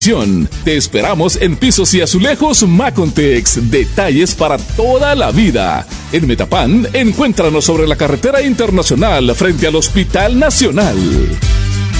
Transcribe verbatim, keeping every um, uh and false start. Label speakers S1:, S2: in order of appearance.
S1: Te esperamos en Pisos y Azulejos Macontex. Detalles para toda la vida. En Metapán, encuéntranos sobre la carretera internacional frente al Hospital Nacional.